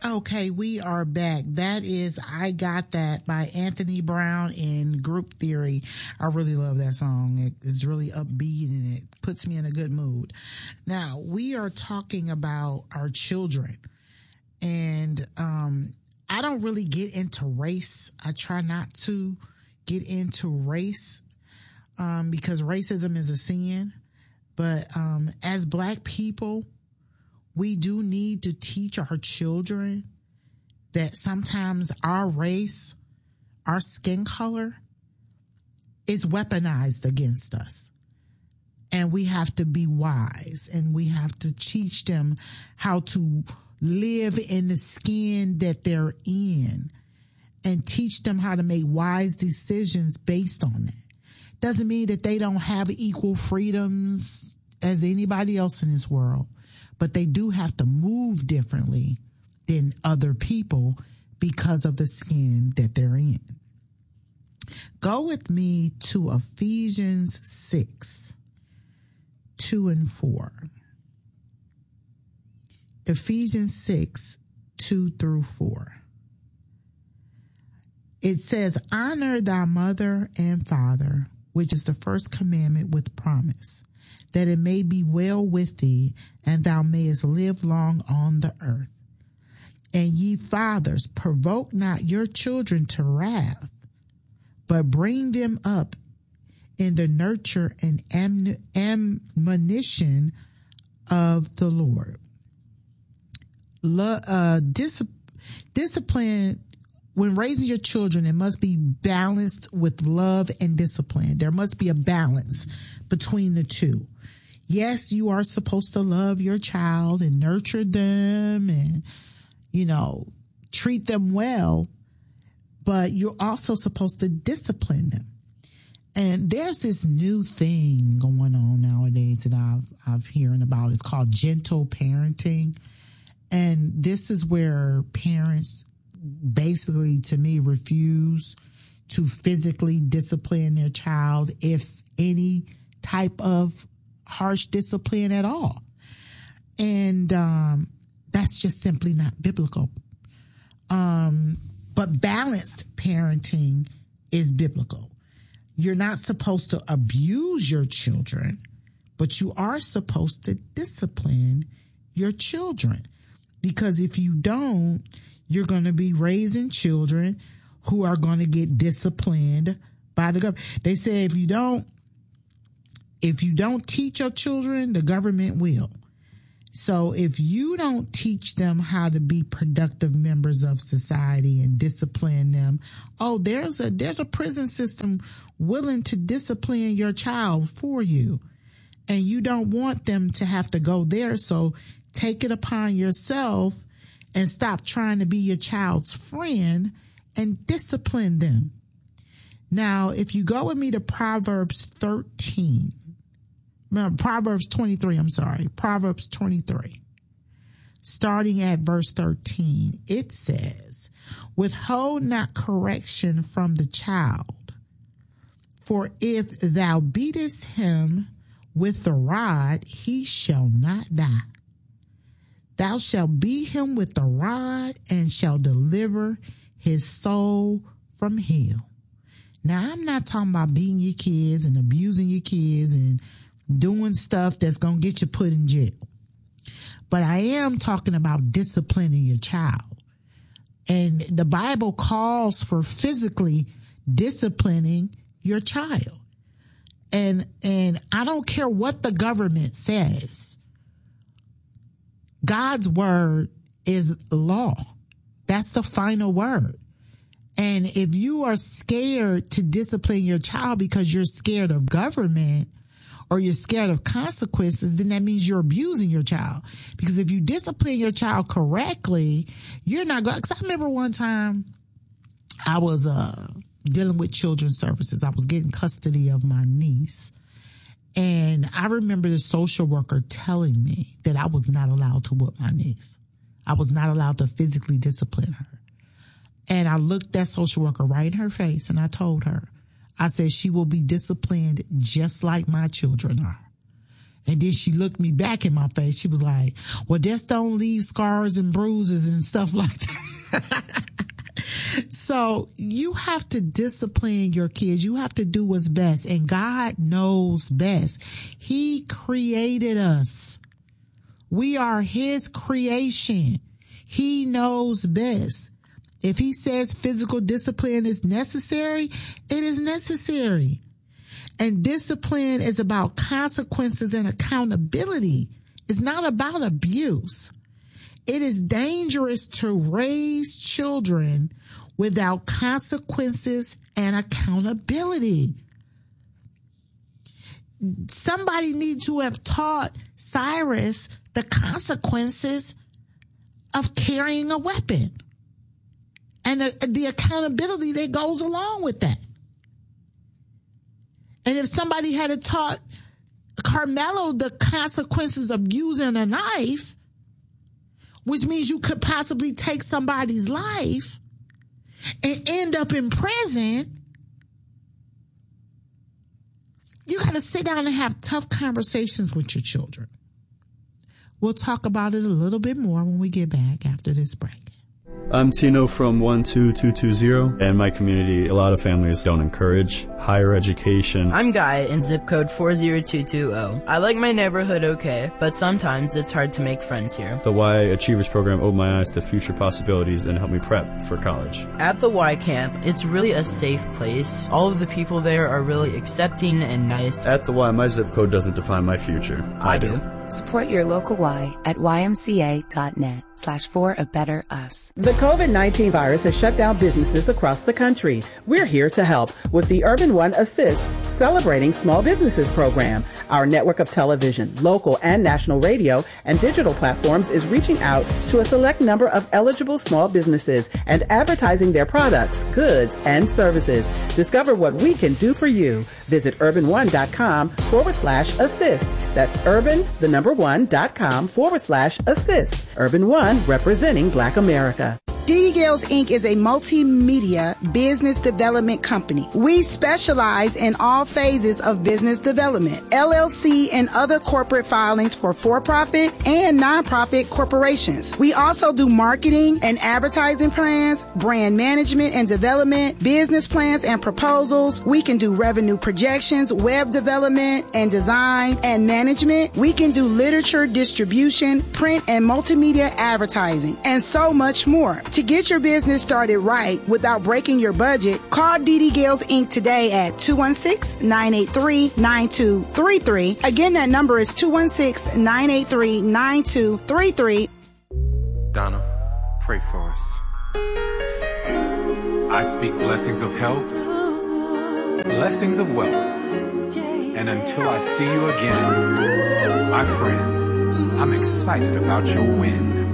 Okay, we are back. That is I Got That by Anthony Brown in Group Theory. I really love that song. It's really upbeat and it puts me in a good mood. Now, we are talking about our children. And I don't really get into race. I try not to get into race because racism is a sin. But as Black people, we do need to teach our children that sometimes our race, our skin color is weaponized against us. And we have to be wise and we have to teach them how to live in the skin that they're in and teach them how to make wise decisions based on that. Doesn't mean that they don't have equal freedoms as anybody else in this world. But they do have to move differently than other people because of the skin that they're in. Go with me to Ephesians 6, 2 and 4. Ephesians 6, 2 through 4. It says, honor thy mother and father, which is the first commandment with promise, that it may be well with thee, and thou mayest live long on the earth. And ye fathers, provoke not your children to wrath, but bring them up in the nurture and admonition of the Lord. Discipline, when raising your children, it must be balanced with love and discipline. There must be a balance between the two. Yes, you are supposed to love your child and nurture them and, treat them well, but you're also supposed to discipline them. And there's this new thing going on nowadays that I've hearing about. It's called gentle parenting. And this is where parents basically, to me, refuse to physically discipline their child, if any type of harsh discipline at all. And that's just simply not biblical. But balanced parenting is biblical. You're not supposed to abuse your children, but you are supposed to discipline your children. Because if you don't, you're going to be raising children who are going to get disciplined by the government. They say if you don't teach your children, the government will. So if you don't teach them how to be productive members of society and discipline them, there's a prison system willing to discipline your child for you. And you don't want them to have to go there. So take it upon yourself and stop trying to be your child's friend and discipline them. Now, if you go with me to Proverbs 23, starting at verse 13, it says, withhold not correction from the child, for if thou beatest him with the rod, he shall not die. Thou shalt beat him with the rod and shall deliver his soul from hell. Now, I'm not talking about beating your kids and abusing your kids and doing stuff that's going to get you put in jail. But I am talking about disciplining your child. And the Bible calls for physically disciplining your child. And I don't care what the government says. God's word is law. That's the final word. And if you are scared to discipline your child because you're scared of government or you're scared of consequences, then that means you're abusing your child. Because if you discipline your child correctly, you're not going. Because I remember one time I was dealing with children's services. I was getting custody of my niece. And I remember the social worker telling me that I was not allowed to whoop my niece. I was not allowed to physically discipline her. And I looked that social worker right in her face and I told her, I said, she will be disciplined just like my children are. And then she looked me back in my face. She was like, well, just don't leave scars and bruises and stuff like that. So you have to discipline your kids. You have to do what's best. And God knows best. He created us. We are his creation. He knows best. If he says physical discipline is necessary, it is necessary. And discipline is about consequences and accountability. It's not about abuse. It is dangerous to raise children without consequences and accountability. Somebody needs to have taught Cyrus the consequences of carrying a weapon and the accountability that goes along with that. And if somebody had taught Carmelo the consequences of using a knife, which means you could possibly take somebody's life and end up in prison, you got to sit down and have tough conversations with your children. We'll talk about it a little bit more when we get back after this break. I'm Tino from 12220. In my community, a lot of families don't encourage higher education. I'm Guy in zip code 40220. I like my neighborhood okay, but sometimes it's hard to make friends here. The Y Achievers program opened my eyes to future possibilities and helped me prep for college. At the Y camp, it's really a safe place. All of the people there are really accepting and nice. At the Y, my zip code doesn't define my future. I do. Support your local Y at ymca.net/for-a-better-us. The COVID-19 virus has shut down businesses across the country. We're here to help with the Urban One Assist Celebrating Small Businesses program. Our network of television, local and national radio, and digital platforms is reaching out to a select number of eligible small businesses and advertising their products, goods, and services. Discover what we can do for you. Visit urban1.com/assist. That's urban1.com/assist. Urban One, representing Black America. DD Gales Inc. is a multimedia business development company. We specialize in all phases of business development, LLC and other corporate filings for for-profit and nonprofit corporations. We also do marketing and advertising plans, brand management and development, business plans and proposals. We can do revenue projections, web development and design and management. We can do literature distribution, print and multimedia advertising, and so much more. To get your business started right without breaking your budget, call DD Gales Inc. today at 216-983-9233. Again, that number is 216-983-9233. Donna, pray for us. I speak blessings of health, blessings of wealth, and until I see you again, my friend, I'm excited about your win.